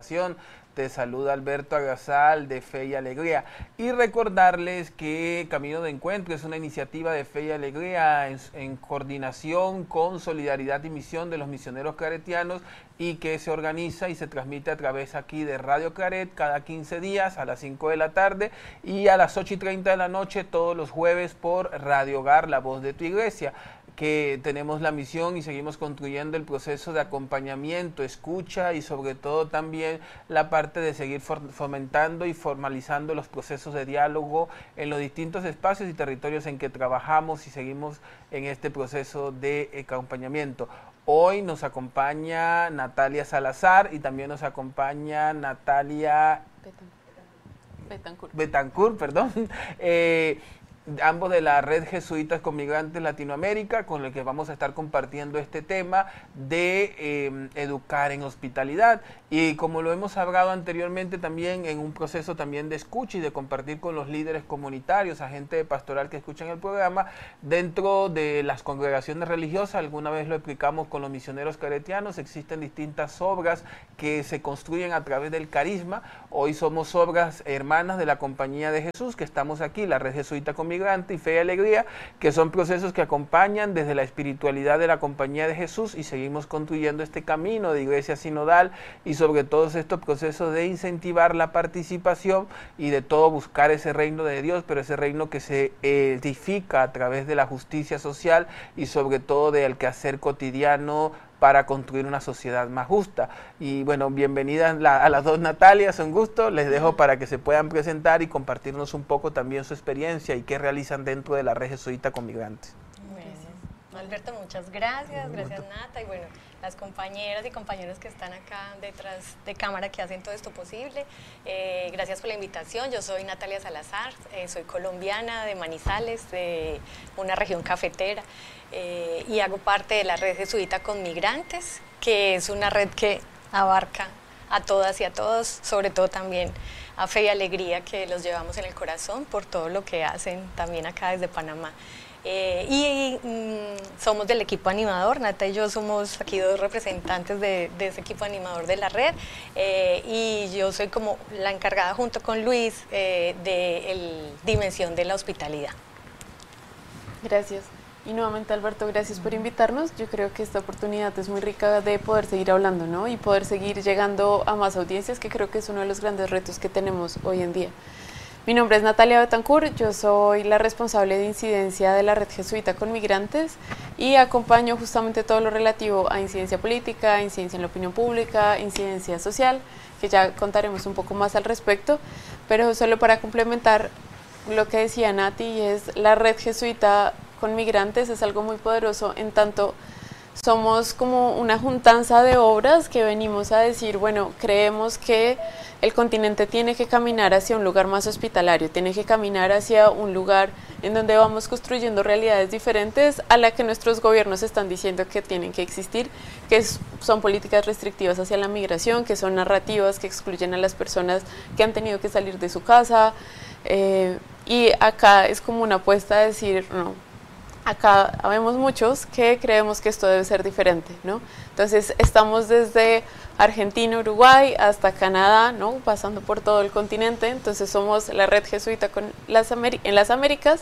Te saluda Alberto Agazal de Fe y Alegría, y recordarles que Camino de Encuentro es una iniciativa de Fe y Alegría en coordinación con Solidaridad y Misión de los Misioneros Claretianos, y que se organiza y se transmite a través aquí de Radio Claret cada 15 días a las 5 de la tarde y a las 8:30 de la noche todos los jueves por Radio Hogar, la voz de tu iglesia, que tenemos la misión y seguimos construyendo el proceso de acompañamiento, escucha y sobre todo también la parte de seguir fomentando y formalizando los procesos de diálogo en los distintos espacios y territorios en que trabajamos y seguimos en este proceso de acompañamiento. Hoy nos acompaña Natalia Salazar y también nos acompaña Natalia Betancourt, perdón. Ambos de la Red Jesuitas con Migrantes Latinoamérica, con el que vamos a estar compartiendo este tema de educar en hospitalidad. Y como lo hemos hablado anteriormente, también en un proceso también de escucha y de compartir con los líderes comunitarios, agentes pastoral que escuchan el programa, dentro de las congregaciones religiosas, alguna vez lo explicamos con los misioneros claretianos, existen distintas obras que se construyen a través del carisma. Hoy somos obras hermanas de la Compañía de Jesús, que estamos aquí, la Red Jesuita con Migrante y Fe y Alegría, que son procesos que acompañan desde la espiritualidad de la Compañía de Jesús, y seguimos construyendo este camino de iglesia sinodal y sobre todos estos procesos de incentivar la participación y de todo buscar ese reino de Dios, pero ese reino que se edifica a través de la justicia social y sobre todo del quehacer cotidiano para construir una sociedad más justa. Y bueno, bienvenidas a las dos Natalias, un gusto. Les dejo para que se puedan presentar y compartirnos un poco también su experiencia y qué realizan dentro de la Red Jesuita con Migrantes. Bueno, Alberto, muchas gracias, gracias Nata, y bueno, las compañeras y compañeros que están acá detrás de cámara que hacen todo esto posible. Gracias por la invitación. Yo soy Natalia Salazar, soy colombiana de Manizales, de una región cafetera, y hago parte de la Red Jesuita con Migrantes, que es una red que abarca a todas y a todos, sobre todo también a Fe y Alegría, que los llevamos en el corazón por todo lo que hacen también acá desde Panamá. Somos del equipo animador. Nata y yo somos aquí dos representantes de ese equipo animador de la red, y yo soy como la encargada junto con Luis de Dimensión de la Hospitalidad. Gracias. Y nuevamente, Alberto, gracias por invitarnos. Yo creo que esta oportunidad es muy rica de poder seguir hablando, ¿no? Y poder seguir llegando a más audiencias, que creo que es uno de los grandes retos que tenemos hoy en día. Mi nombre es Natalia Betancourt, yo soy la responsable de incidencia de la Red Jesuita con Migrantes y acompaño justamente todo lo relativo a incidencia política, incidencia en la opinión pública, incidencia social, que ya contaremos un poco más al respecto, pero solo para complementar lo que decía Nati, es la Red Jesuita con Migrantes es algo muy poderoso, en tanto somos como una juntanza de obras que venimos a decir, bueno, creemos que el continente tiene que caminar hacia un lugar más hospitalario, tiene que caminar hacia un lugar en donde vamos construyendo realidades diferentes a la que nuestros gobiernos están diciendo que tienen que existir, que son políticas restrictivas hacia la migración, que son narrativas que excluyen a las personas que han tenido que salir de su casa, y acá es como una apuesta a decir, no, acá habemos muchos que creemos que esto debe ser diferente, ¿no? Entonces estamos desde Argentina, Uruguay, hasta Canadá, ¿no? Pasando por todo el continente. Entonces somos la Red Jesuita con en las Américas,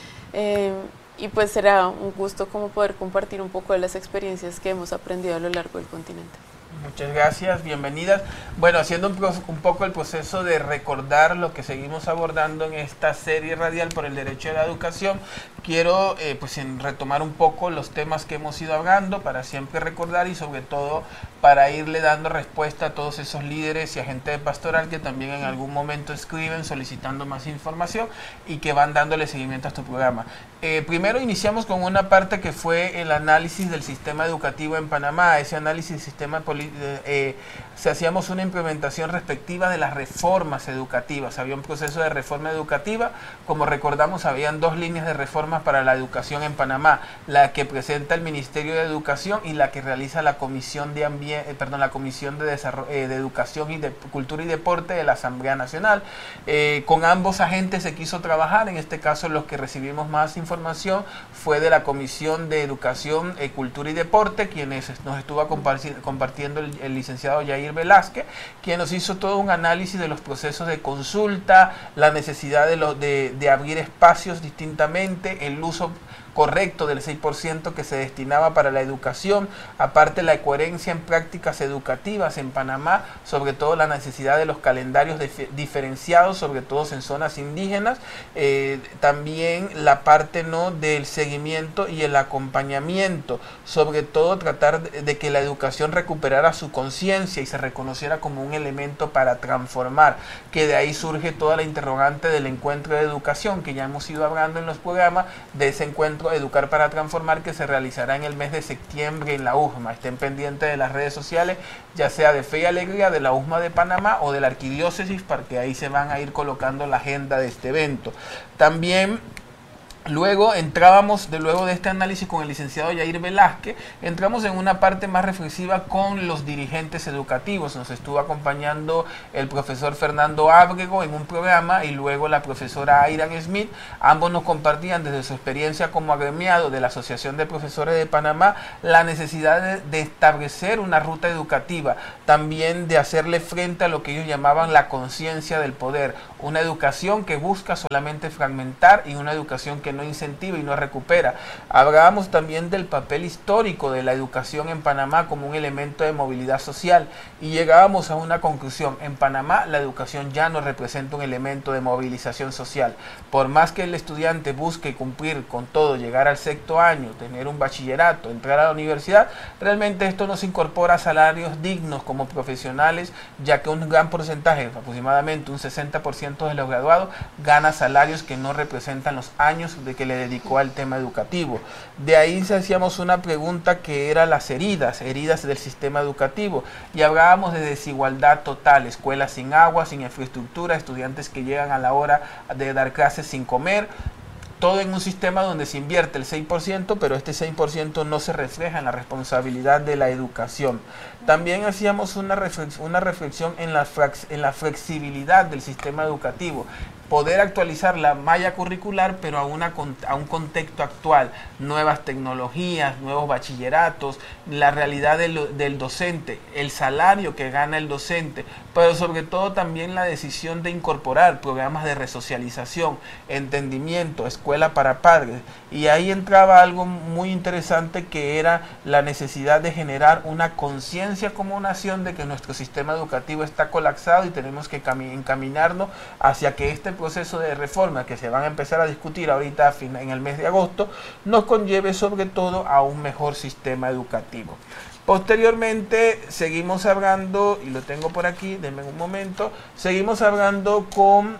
y pues será un gusto como poder compartir un poco de las experiencias que hemos aprendido a lo largo del continente. Muchas gracias, bienvenidas. Bueno, haciendo un poco el proceso de recordar lo que seguimos abordando en esta serie radial por el derecho a la educación, quiero retomar un poco los temas que hemos ido hablando para siempre recordar y sobre todo para irle dando respuesta a todos esos líderes y agentes de pastoral que también en algún momento escriben solicitando más información y que van dándole seguimiento a este programa. Primero iniciamos con una parte que fue el análisis del sistema educativo en Panamá. Ese análisis del sistema hacíamos una implementación respectiva de las reformas educativas. Había un proceso de reforma educativa. Como recordamos, habían dos líneas de reformas para la educación en Panamá: la que presenta el Ministerio de Educación y la que realiza la Comisión de Ambiente también, la Comisión de de Educación y de Cultura y Deporte de la Asamblea Nacional. Con ambos agentes se quiso trabajar. En este caso, los que recibimos más información fue de la Comisión de Educación, Cultura y Deporte, quienes nos estuvo compartiendo el licenciado Yair Velázquez, quien nos hizo todo un análisis de los procesos de consulta, la necesidad de abrir espacios distintamente, el uso correcto del 6% que se destinaba para la educación, aparte la coherencia en prácticas educativas en Panamá, sobre todo la necesidad de los calendarios diferenciados, sobre todo en zonas indígenas, también la parte del seguimiento y el acompañamiento, sobre todo tratar de que la educación recuperara su conciencia y se reconociera como un elemento para transformar, que de ahí surge toda la interrogante del encuentro de educación, que ya hemos ido hablando en los programas, de ese encuentro Educar para Transformar, que se realizará en el mes de septiembre en la UJMA. Estén pendientes de las redes sociales, ya sea de Fe y Alegría, de la UJMA de Panamá o de la Arquidiócesis, para que ahí se van a ir colocando la agenda de este evento. También luego de este análisis con el licenciado Yair Velázquez, entramos en una parte más reflexiva con los dirigentes educativos. Nos estuvo acompañando el profesor Fernando Ábrego en un programa y luego la profesora Airan Smith. Ambos nos compartían desde su experiencia como agremiado de la Asociación de Profesores de Panamá la necesidad de establecer una ruta educativa, también de hacerle frente a lo que ellos llamaban la conciencia del poder, una educación que busca solamente fragmentar y una educación que no incentiva y no recupera. Hablábamos también del papel histórico de la educación en Panamá como un elemento de movilidad social y llegábamos a una conclusión: en Panamá la educación ya no representa un elemento de movilización social. Por más que el estudiante busque cumplir con todo, llegar al sexto año, tener un bachillerato, entrar a la universidad, realmente esto no se incorpora a salarios dignos como profesionales, ya que un gran porcentaje, aproximadamente un 60% de los graduados, gana salarios que no representan los años de que le dedicó al tema educativo. De ahí hacíamos una pregunta que era las heridas del sistema educativo, y hablábamos de desigualdad total: escuelas sin agua, sin infraestructura, estudiantes que llegan a la hora de dar clases sin comer, todo en un sistema donde se invierte el 6%, pero este 6% no se refleja en la responsabilidad de la educación. También hacíamos una reflexión en la flexibilidad del sistema educativo, poder actualizar la malla curricular, pero a un contexto actual, nuevas tecnologías, nuevos bachilleratos, la realidad del docente, el salario que gana el docente, pero sobre todo también la decisión de incorporar programas de resocialización, entendimiento, escuela para padres. Y ahí entraba algo muy interesante, que era la necesidad de generar una conciencia como nación de que nuestro sistema educativo está colapsado y tenemos que encaminarnos hacia que este proceso de reforma que se van a empezar a discutir ahorita en el mes de agosto nos conlleve sobre todo a un mejor sistema educativo. Posteriormente seguimos hablando, y lo tengo por aquí, denme un momento, seguimos hablando con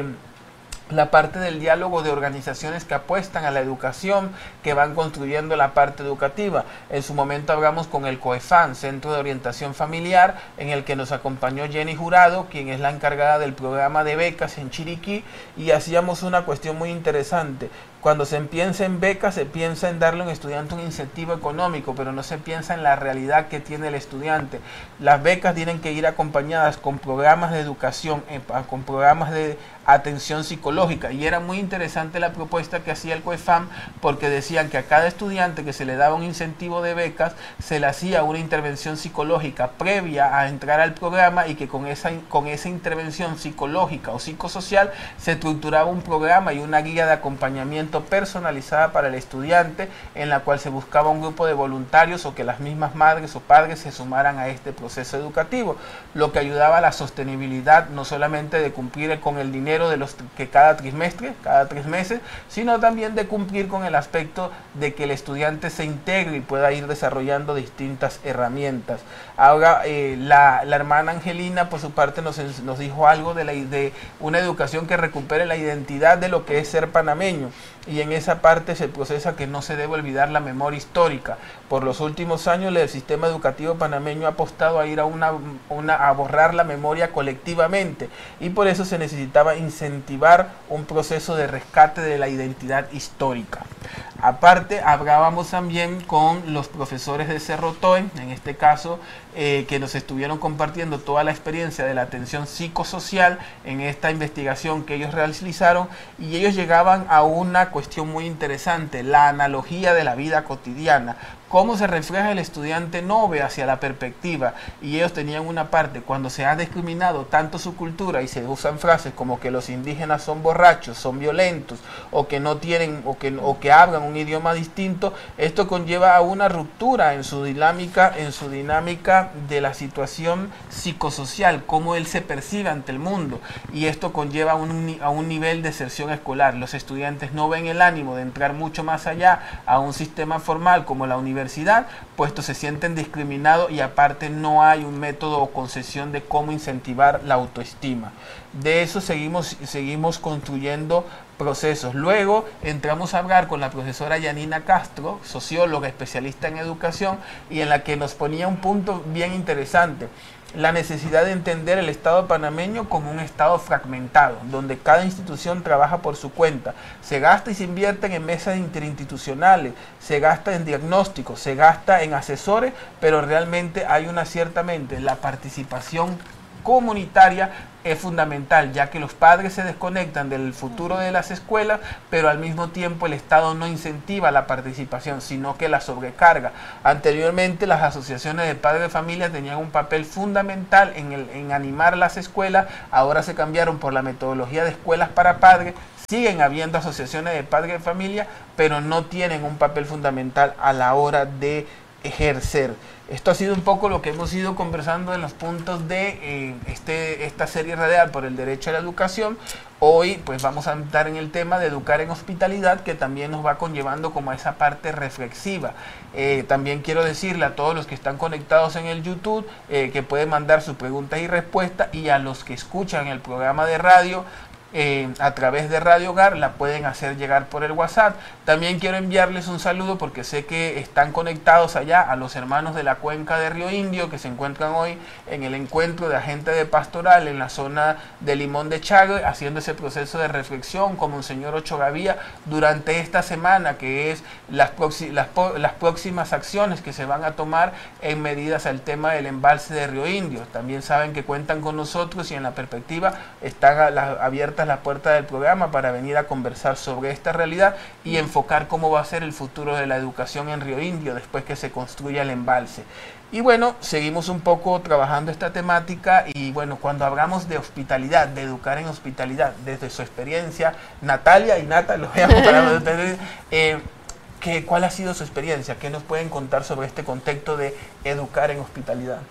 la parte del diálogo de organizaciones que apuestan a la educación, que van construyendo la parte educativa. En su momento hablamos con el COEFAN, Centro de Orientación Familiar, en el que nos acompañó Jenny Jurado, quien es la encargada del programa de becas en Chiriquí, y hacíamos una cuestión muy interesante. Cuando se piensa en becas, se piensa en darle a un estudiante un incentivo económico, pero no se piensa en la realidad que tiene el estudiante. Las becas tienen que ir acompañadas con programas de educación, con programas de atención psicológica, y era muy interesante la propuesta que hacía el COEFAM, porque decían que a cada estudiante que se le daba un incentivo de becas, se le hacía una intervención psicológica previa a entrar al programa, y que con esa intervención psicológica o psicosocial se estructuraba un programa y una guía de acompañamiento personalizada para el estudiante, en la cual se buscaba un grupo de voluntarios o que las mismas madres o padres se sumaran a este proceso educativo, lo que ayudaba a la sostenibilidad, no solamente de cumplir con el dinero de los que cada trimestre, cada 3 meses, sino también de cumplir con el aspecto de que el estudiante se integre y pueda ir desarrollando distintas herramientas. Ahora la hermana Angelina por su parte nos dijo algo de una educación que recupere la identidad de lo que es ser panameño, y en esa parte se procesa que no se debe olvidar la memoria histórica. Por los últimos años el sistema educativo panameño ha apostado a ir a borrar la memoria colectivamente, y por eso se necesitaba incentivar un proceso de rescate de la identidad histórica. Aparte, hablábamos también con los profesores de Cerro Toe, en este caso, que nos estuvieron compartiendo toda la experiencia de la atención psicosocial en esta investigación que ellos realizaron, y ellos llegaban a una cuestión muy interesante, la analogía de la vida cotidiana, cómo se refleja el estudiante nove hacia la perspectiva, y ellos tenían una parte, cuando se ha discriminado tanto su cultura y se usan frases como que los indígenas son borrachos, son violentos, o que no tienen, o que hablan un idioma distinto, esto conlleva a una ruptura en su dinámica de la situación psicosocial, cómo él se percibe ante el mundo, y esto conlleva a un nivel de deserción escolar. Los estudiantes no ven el ánimo de entrar mucho más allá a un sistema formal como la universidad, puesto se sienten discriminados, y aparte no hay un método o concesión de cómo incentivar la autoestima. De eso seguimos construyendo procesos. Luego entramos a hablar con la profesora Yanina Castro, socióloga especialista en educación, y en la que nos ponía un punto bien interesante: la necesidad de entender el Estado panameño como un Estado fragmentado, donde cada institución trabaja por su cuenta, se gasta y se invierte en mesas interinstitucionales, se gasta en diagnósticos, se gasta en asesores, pero realmente ciertamente la participación comunitaria es fundamental, ya que los padres se desconectan del futuro de las escuelas, pero al mismo tiempo el Estado no incentiva la participación, sino que la sobrecarga. Anteriormente las asociaciones de padres de familia tenían un papel fundamental en animar las escuelas, ahora se cambiaron por la metodología de escuelas para padres. Siguen habiendo asociaciones de padres de familia, pero no tienen un papel fundamental a la hora de ejercer. Esto ha sido un poco lo que hemos ido conversando en los puntos de esta serie radial por el derecho a la educación. Hoy pues vamos a entrar en el tema de educar en hospitalidad, que también nos va conllevando como a esa parte reflexiva. También quiero decirle a todos los que están conectados en el YouTube que pueden mandar sus preguntas y respuestas, y a los que escuchan el programa de radio a través de Radio Hogar la pueden hacer llegar por el WhatsApp. También quiero enviarles un saludo, porque sé que están conectados allá, a los hermanos de la cuenca de Río Indio, que se encuentran hoy en el encuentro de agente de pastoral en la zona de Limón de Chagre, haciendo ese proceso de reflexión con Monseñor Ocho Gavía durante esta semana, que es las próximas acciones que se van a tomar en medidas al tema del embalse de Río Indio. También saben que cuentan con nosotros, y en la perspectiva están abiertas las puertas del programa para venir a conversar sobre esta realidad y enfocar cómo va a ser el futuro de la educación en Río Indio después que se construya el embalse. Y bueno, seguimos un poco trabajando esta temática, y bueno, cuando hablamos de hospitalidad, de educar en hospitalidad, desde su experiencia, Natalia y Nata, los veamos para ustedes, ¿cuál ha sido su experiencia? ¿Qué nos pueden contar sobre este contexto de educar en hospitalidad?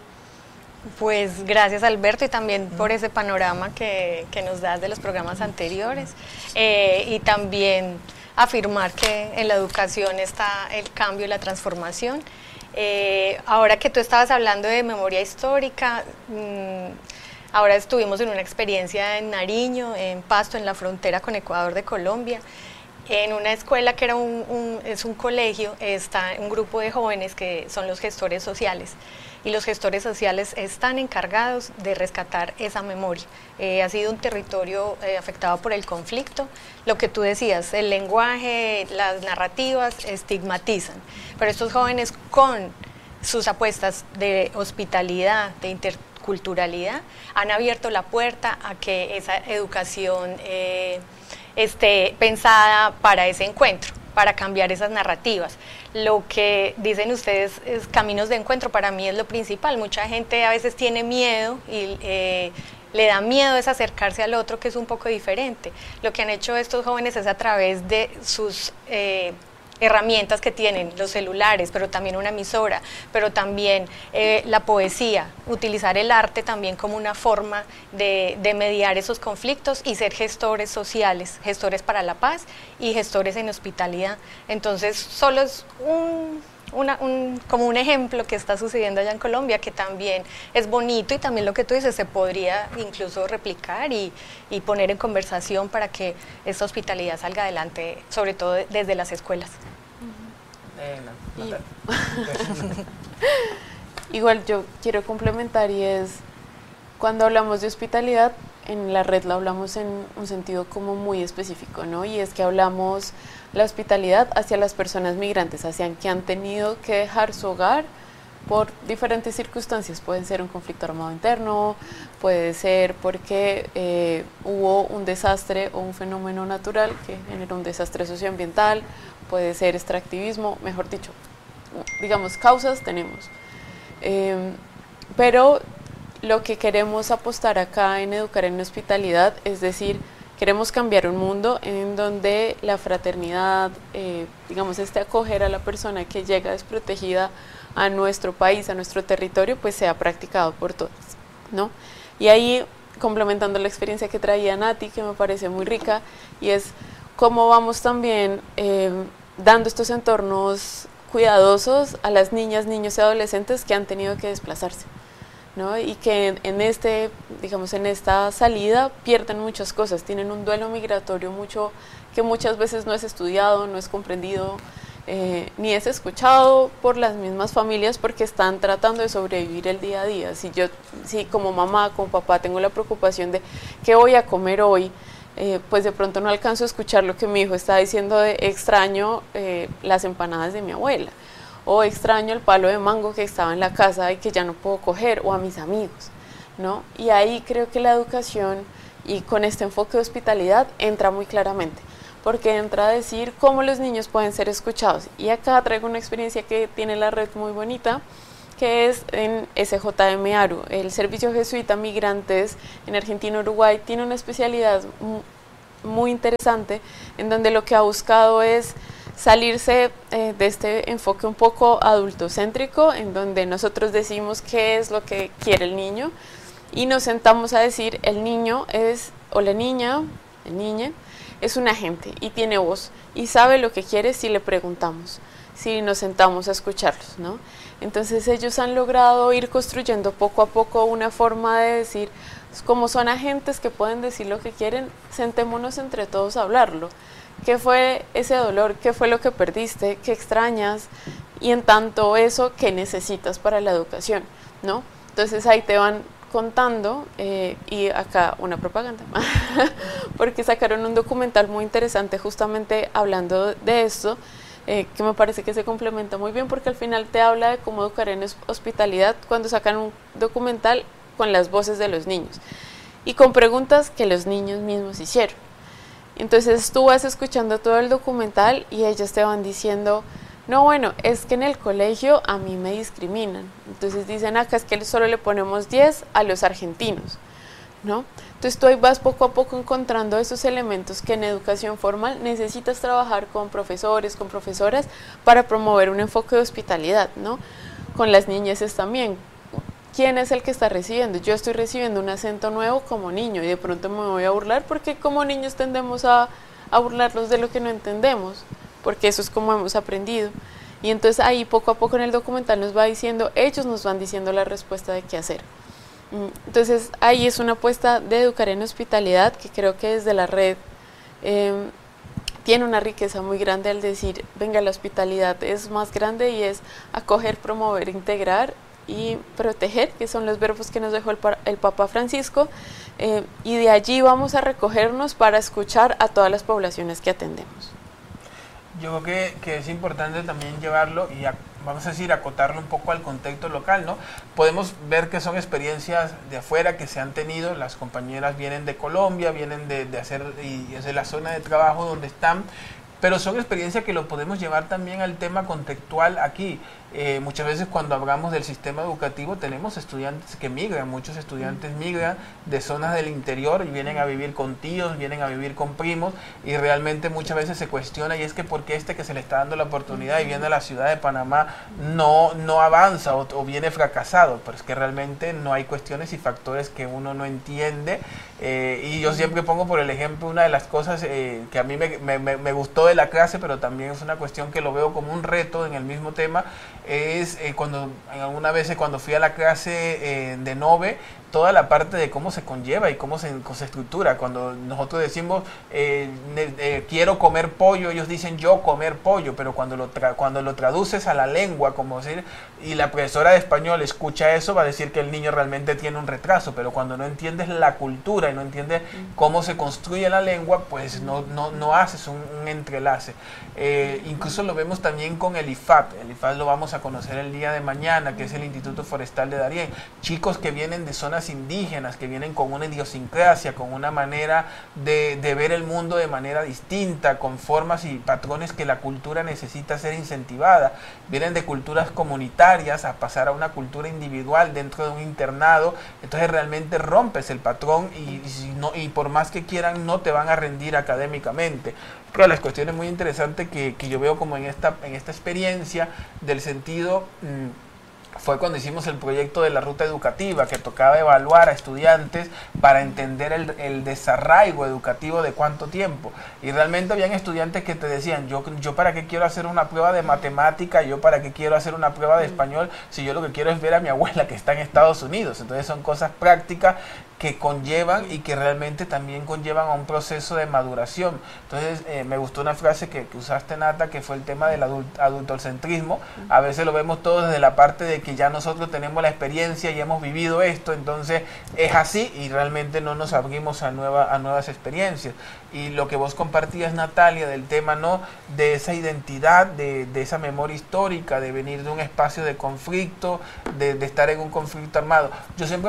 Pues gracias, Alberto, y también por ese panorama que nos das de los programas anteriores, y también afirmar que en la educación está el cambio y la transformación. Ahora que tú estabas hablando de memoria histórica, ahora estuvimos en una experiencia en Nariño, en Pasto, en la frontera con Ecuador de Colombia, en una escuela que era es un colegio. Está un grupo de jóvenes que son los gestores sociales, y los gestores sociales están encargados de rescatar esa memoria. Ha sido un territorio afectado por el conflicto. Lo que tú decías, el lenguaje, las narrativas estigmatizan, pero estos jóvenes, con sus apuestas de hospitalidad, de interculturalidad, han abierto la puerta a que esa educación esté pensada para ese encuentro, para cambiar esas narrativas. Lo que dicen ustedes es caminos de encuentro, para mí es lo principal. Mucha gente a veces tiene miedo y le da miedo es acercarse al otro, que es un poco diferente. Lo que han hecho estos jóvenes es, a través de sus herramientas que tienen, los celulares, pero también una emisora, pero también la poesía, utilizar el arte también como una forma de mediar esos conflictos y ser gestores sociales, gestores para la paz y gestores en hospitalidad. Entonces, solo es como un ejemplo que está sucediendo allá en Colombia, que también es bonito, y también lo que tú dices, se podría incluso replicar y poner en conversación para que esta hospitalidad salga adelante, sobre todo desde las escuelas. Igual yo quiero complementar, y es, cuando hablamos de hospitalidad, en la red lo hablamos en un sentido como muy específico, ¿no? Y es que hablamos la hospitalidad hacia las personas migrantes, hacia que han tenido que dejar su hogar por diferentes circunstancias. Puede ser un conflicto armado interno, puede ser porque hubo un desastre o un fenómeno natural que generó un desastre socioambiental, puede ser extractivismo, mejor dicho, digamos, causas tenemos. Pero lo que queremos apostar acá en Educar en Hospitalidad, es decir, queremos cambiar un mundo en donde la fraternidad, digamos, acoger a la persona que llega desprotegida a nuestro país, a nuestro territorio, pues sea practicado por todos, ¿no? Y ahí, complementando la experiencia que traía Nati, que me parece muy rica, y es cómo vamos también dando estos entornos cuidadosos a las niñas, niños y adolescentes que han tenido que desplazarse, ¿no? Y que digamos, en esta salida pierden muchas cosas, tienen un duelo migratorio que muchas veces no es estudiado, no es comprendido, ni es escuchado por las mismas familias porque están tratando de sobrevivir el día a día. Si como mamá, como papá tengo la preocupación de qué voy a comer hoy, pues de pronto no alcanzo a escuchar lo que mi hijo está diciendo de extraño las empanadas de mi abuela, o extraño el palo de mango que estaba en la casa y que ya no puedo coger, o a mis amigos, ¿no? Y ahí creo que la educación, y con este enfoque de hospitalidad, entra muy claramente, porque entra a decir cómo los niños pueden ser escuchados. Y acá traigo una experiencia que tiene la red muy bonita, que es en SJM ARU, el Servicio Jesuita Migrantes en Argentina, Uruguay, tiene una especialidad muy interesante, en donde lo que ha buscado es salirse de este enfoque un poco adultocéntrico, en donde nosotros decimos qué es lo que quiere el niño, y nos sentamos a decir el niño o la niña, el niñe, es un agente y tiene voz, y sabe lo que quiere si le preguntamos, si nos sentamos a escucharlos, ¿no? Entonces ellos han logrado ir construyendo poco a poco una forma de decir, como son agentes que pueden decir lo que quieren, sentémonos entre todos a hablarlo. ¿Qué fue ese dolor? ¿Qué fue lo que perdiste? ¿Qué extrañas? Y en tanto eso, ¿qué necesitas para la educación? ¿No? Entonces ahí te van contando, y acá una propaganda, porque sacaron un documental muy interesante justamente hablando de esto, que me parece que se complementa muy bien, porque al final te habla de cómo educar en hospitalidad cuando sacan un documental con las voces de los niños y con preguntas que los niños mismos hicieron. Entonces tú vas escuchando todo el documental y ellos te van diciendo, no, bueno, es que en el colegio a mí me discriminan. Entonces dicen, acá es que solo le ponemos 10 a los argentinos, ¿no? Entonces tú ahí vas poco a poco encontrando esos elementos que en educación formal necesitas trabajar con profesores, con profesoras, para promover un enfoque de hospitalidad, ¿no? Con las niñeces también. ¿Quién es el que está recibiendo? Yo estoy recibiendo un acento nuevo como niño y de pronto me voy a burlar, porque como niños tendemos a burlarnos de lo que no entendemos, porque eso es como hemos aprendido. Y entonces ahí poco a poco en el documental nos va diciendo, ellos nos van diciendo la respuesta de qué hacer. Entonces ahí es una apuesta de educar en hospitalidad que creo que desde la red tiene una riqueza muy grande al decir, venga, la hospitalidad es más grande y es acoger, promover, integrar y proteger, que son los verbos que nos dejó el Papa Francisco, y de allí vamos a recogernos para escuchar a todas las poblaciones que atendemos. Yo creo que es importante también llevarlo y vamos a decir, acotarlo un poco al contexto local, ¿no? Podemos ver que son experiencias de afuera que se han tenido, las compañeras vienen de Colombia, vienen de hacer, y es de la zona de trabajo donde están, pero son experiencias que lo podemos llevar también al tema contextual aquí. Muchas veces cuando hablamos del sistema educativo tenemos estudiantes que migran, muchos estudiantes migran de zonas del interior y vienen a vivir con tíos, vienen a vivir con primos, y realmente muchas veces se cuestiona, y es que ¿por qué que se le está dando la oportunidad y viene a la ciudad de Panamá no avanza o viene fracasado? Pero es que realmente no hay cuestiones y factores que uno no entiende, y yo siempre pongo por el ejemplo una de las cosas que a mí me gustó de la clase, pero también es una cuestión que lo veo como un reto en el mismo tema, es cuando alguna vez cuando fui a la clase de Nove, toda la parte de cómo se conlleva y cómo se estructura. Cuando nosotros decimos quiero comer pollo, ellos dicen yo comer pollo, pero cuando lo traduces a la lengua, como decir, y la profesora de español escucha eso, va a decir que el niño realmente tiene un retraso, pero cuando no entiendes la cultura y no entiendes cómo se construye la lengua, pues no haces un entrelace. Incluso lo vemos también con el IFAD. El IFAD lo vamos a conocer el día de mañana, que es el Instituto Forestal de Darién. Chicos que vienen de zonas indígenas, que vienen con una idiosincrasia, con una manera de ver el mundo de manera distinta, con formas y patrones que la cultura necesita ser incentivada. Vienen de culturas comunitarias a pasar a una cultura individual dentro de un internado. Entonces realmente rompes el patrón y por más que quieran no te van a rendir académicamente. Pero las cuestiones muy interesantes que yo veo como en esta experiencia del sentido fue cuando hicimos el proyecto de la ruta educativa, que tocaba evaluar a estudiantes para entender el desarraigo educativo de cuánto tiempo. Y realmente habían estudiantes que te decían, yo para qué quiero hacer una prueba de matemática, yo para qué quiero hacer una prueba de español, si yo lo que quiero es ver a mi abuela que está en Estados Unidos. Entonces son cosas prácticas que conllevan y que realmente también conllevan a un proceso de maduración. Entonces me gustó una frase que usaste, Nata, que fue el tema del adultocentrismo. A veces lo vemos todo desde la parte de que ya nosotros tenemos la experiencia y hemos vivido esto, entonces es así y realmente no nos abrimos a nuevas experiencias. Y lo que vos compartías, Natalia, del tema, ¿no?, de esa identidad, de esa memoria histórica, de venir de un espacio de conflicto, de estar en un conflicto armado. Yo siempre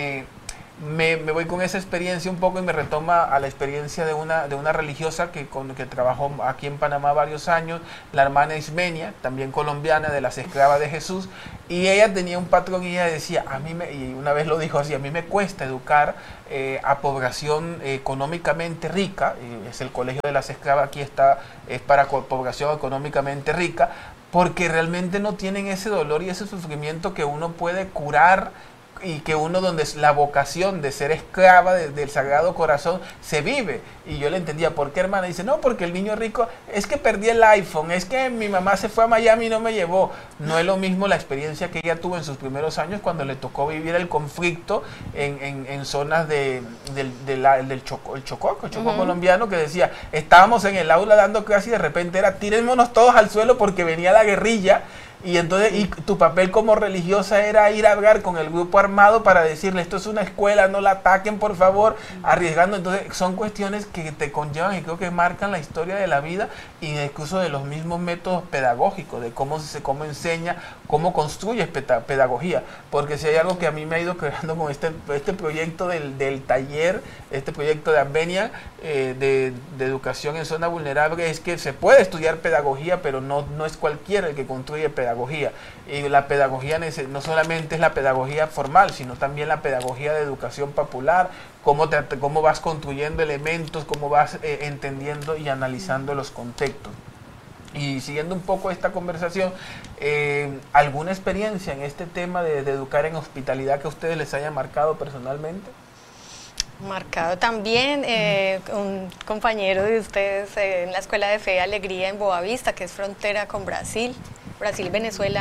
me voy con esa experiencia un poco y me retoma a la experiencia de una religiosa que trabajó aquí en Panamá varios años, la hermana Ismenia, también colombiana, de las esclavas de Jesús, y ella tenía un patrón y ella decía, y una vez lo dijo así, a mí me cuesta educar a población económicamente rica, es el colegio de las esclavas, aquí es para población económicamente rica, porque realmente no tienen ese dolor y ese sufrimiento que uno puede curar, y que uno donde la vocación de ser esclava del Sagrado Corazón se vive. Y yo le entendía, ¿por qué, hermana? Dice, no, porque el niño rico, es que perdí el iPhone, es que mi mamá se fue a Miami y no me llevó. No es lo mismo la experiencia que ella tuvo en sus primeros años cuando le tocó vivir el conflicto en zonas del Chocó colombiano, que decía, estábamos en el aula dando clase y de repente era, tirémonos todos al suelo porque venía la guerrilla. Y entonces tu papel como religiosa era ir a hablar con el grupo armado para decirle, esto es una escuela, no la ataquen por favor, arriesgando. Entonces son cuestiones que te conllevan y creo que marcan la historia de la vida y incluso de los mismos métodos pedagógicos, de cómo enseña, cómo construye pedagogía. Porque si hay algo que a mí me ha ido creando con este proyecto del taller, este proyecto de Albania, de educación en zona vulnerable, es que se puede estudiar pedagogía, pero no es cualquiera el que construye pedagogía. Y la pedagogía no solamente es la pedagogía formal, sino también la pedagogía de educación popular, cómo vas construyendo elementos, cómo vas entendiendo y analizando los contextos. Y siguiendo un poco esta conversación, ¿alguna experiencia en este tema de educar en hospitalidad que a ustedes les haya marcado personalmente? Marcado también, un compañero de ustedes en la Escuela de Fe y Alegría en Boavista, que es frontera con Brasil y Venezuela,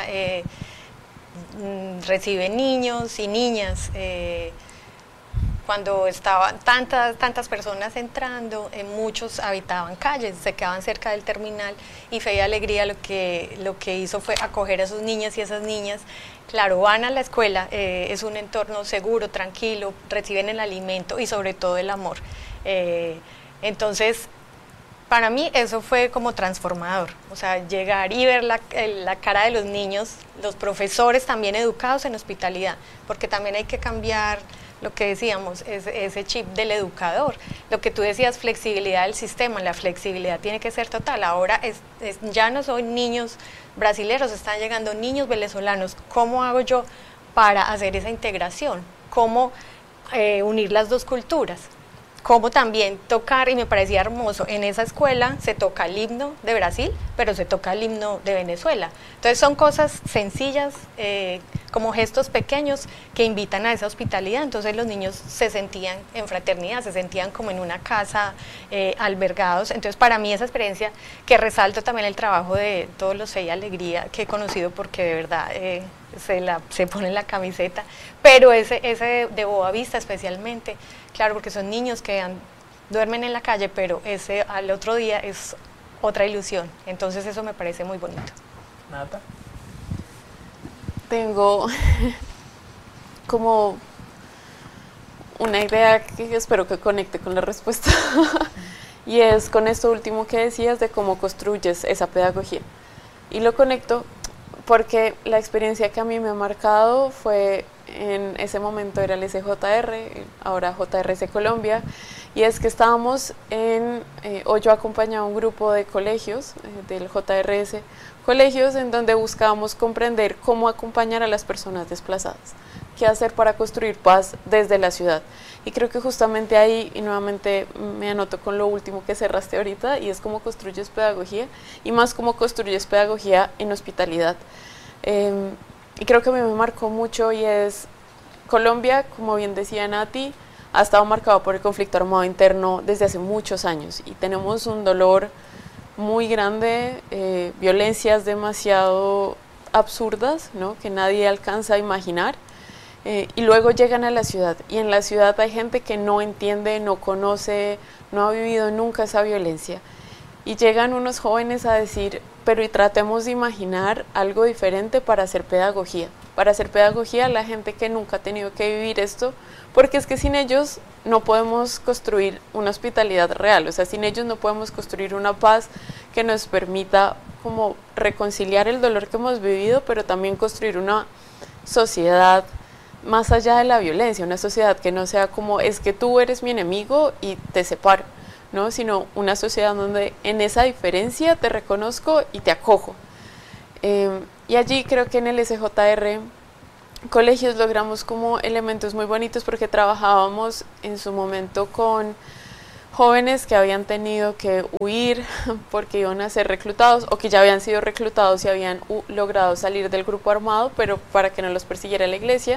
recibe niños y niñas. Cuando estaban tantas personas entrando, muchos habitaban calles, se quedaban cerca del terminal, y Fe y Alegría lo que hizo fue acoger a esos niños y esas niñas. Claro, van a la escuela, es un entorno seguro, tranquilo, reciben el alimento y sobre todo el amor. Entonces, para mí eso fue como transformador, o sea, llegar y ver la cara de los niños, los profesores también educados en hospitalidad, porque también hay que cambiar lo que decíamos, ese chip del educador. Lo que tú decías, flexibilidad del sistema, la flexibilidad tiene que ser total. Ahora ya no son niños brasileños, están llegando niños venezolanos. ¿Cómo hago yo para hacer esa integración? ¿Cómo unir las dos culturas? Cómo también tocar, y me parecía hermoso, en esa escuela se toca el himno de Brasil, pero se toca el himno de Venezuela. Entonces son cosas sencillas, como gestos pequeños que invitan a esa hospitalidad. Entonces los niños se sentían en fraternidad, se sentían como en una casa, albergados. Entonces para mí esa experiencia, que resalto también el trabajo de todos los Fe y Alegría que he conocido, porque de verdad se ponen la camiseta, pero ese de Boavista especialmente, claro, porque son niños que duermen en la calle, pero ese al otro día es otra ilusión, entonces eso me parece muy bonito. Nata. Tengo como una idea que espero que conecte con la respuesta y es con esto último que decías de cómo construyes esa pedagogía. Y lo conecto porque la experiencia que a mí me ha marcado fue en ese momento era el SJR, ahora JRC Colombia, y es que estábamos o yo acompañaba a un grupo de colegios del JRS, colegios en donde buscábamos comprender cómo acompañar a las personas desplazadas, qué hacer para construir paz desde la ciudad. Y creo que justamente ahí, y nuevamente me anoto con lo último que cerraste ahorita, y es cómo construyes pedagogía, y más cómo construyes pedagogía en hospitalidad. Y creo que a mí me marcó mucho, y es Colombia, como bien decía Nati, ha estado marcado por el conflicto armado interno desde hace muchos años, y tenemos un dolor muy grande, violencias demasiado absurdas, ¿no?, que nadie alcanza a imaginar, y luego llegan a la ciudad, y en la ciudad hay gente que no entiende, no conoce, no ha vivido nunca esa violencia, y llegan unos jóvenes a decir, pero y tratemos de imaginar algo diferente para hacer pedagogía a la gente que nunca ha tenido que vivir esto, porque es que sin ellos no podemos construir una hospitalidad real, o sea, sin ellos no podemos construir una paz que nos permita como reconciliar el dolor que hemos vivido, pero también construir una sociedad más allá de la violencia, una sociedad que no sea como es que tú eres mi enemigo y te separo, ¿no?, sino una sociedad donde en esa diferencia te reconozco y te acojo. Y allí creo que en el SJR Colegios logramos como elementos muy bonitos porque trabajábamos en su momento con jóvenes que habían tenido que huir porque iban a ser reclutados o que ya habían sido reclutados y habían logrado salir del grupo armado, pero para que no los persiguiera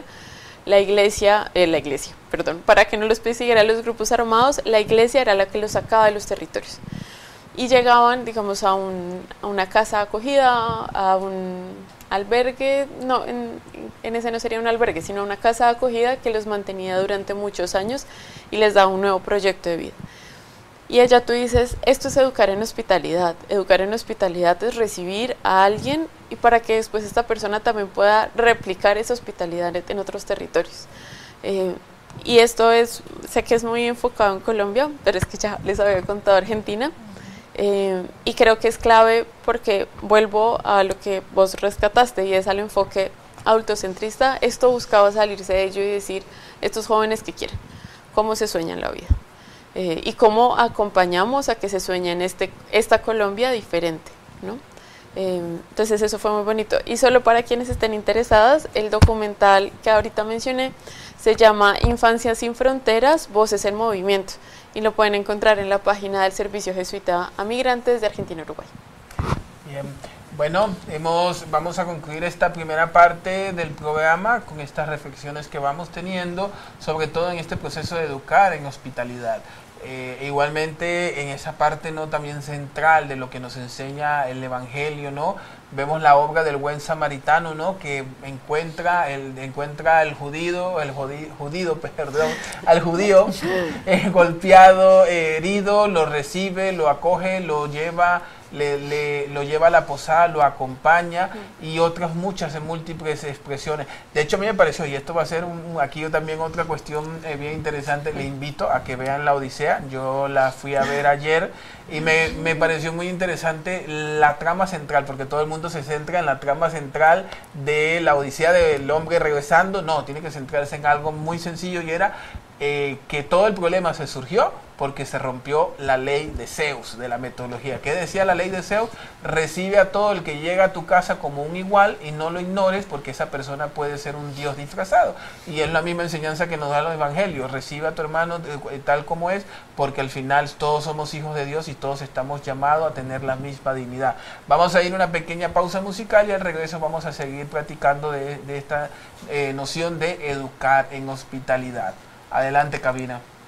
para que no los persiguiera los grupos armados, la iglesia era la que los sacaba de los territorios. Y llegaban, digamos, a una casa de acogida, a un albergue, no, en ese no sería un albergue, sino una casa de acogida que los mantenía durante muchos años y les daba un nuevo proyecto de vida. Y allá tú dices, esto es educar en hospitalidad es recibir a alguien y para que después esta persona también pueda replicar esa hospitalidad en otros territorios. Y esto sé que es muy enfocado en Colombia, pero es que ya les había contado Argentina. Y creo que es clave porque vuelvo a lo que vos rescataste y es al enfoque adultocentrista. Esto buscaba salirse de ello y decir, estos jóvenes que quieren, cómo se sueñan la vida y cómo acompañamos a que se sueñen esta Colombia diferente, ¿no? Entonces eso fue muy bonito. Y solo para quienes estén interesadas, el documental que ahorita mencioné se llama Infancia sin Fronteras, Voces en Movimiento, y lo pueden encontrar en la página del Servicio Jesuita a Migrantes de Argentina y Uruguay. Bien, bueno, vamos a concluir esta primera parte del programa con estas reflexiones que vamos teniendo, sobre todo en este proceso de educar en hospitalidad. Igualmente en esa parte, ¿no?, también central de lo que nos enseña el Evangelio, ¿no?, vemos la obra del buen samaritano, ¿no?, que encuentra al judío golpeado, herido, lo recibe, lo acoge, lo lleva a la posada, lo acompaña, y otras muchas en múltiples expresiones. De hecho, a mí me pareció, y esto va a ser aquí también otra cuestión bien interesante, le invito a que vean La Odisea. Yo la fui a ver ayer y me pareció muy interesante la trama central, porque todo el mundo se centra en la trama central de La Odisea del hombre regresando. No, tiene que centrarse en algo muy sencillo, y era que todo el problema se surgió porque se rompió la ley de Zeus, de la metodología. ¿Qué decía la ley de Zeus? Recibe a todo el que llega a tu casa como un igual y no lo ignores, porque esa persona puede ser un Dios disfrazado. Y es la misma enseñanza que nos da los evangelios. Recibe a tu hermano tal como es, porque al final todos somos hijos de Dios y todos estamos llamados a tener la misma dignidad. Vamos a ir a una pequeña pausa musical y al regreso vamos a seguir platicando de esta noción de educar en hospitalidad. Adelante, cabina.